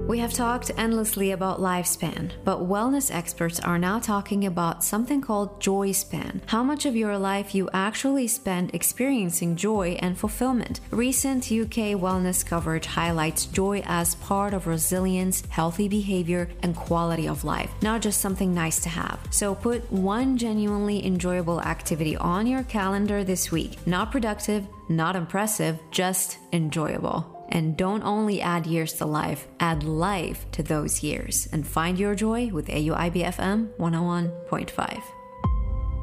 We have talked endlessly about lifespan, but wellness experts are now talking about something called joy span. How much of your life you actually spend experiencing joy and fulfillment. Recent UK wellness coverage highlights joy as part of resilience, healthy behavior, and quality of life, not just something nice to have. So put one genuinely enjoyable activity on your calendar this week. Not productive, not impressive, just enjoyable. And don't only add years to life, add life to those years. And find your joy with AUIB FM 101.5.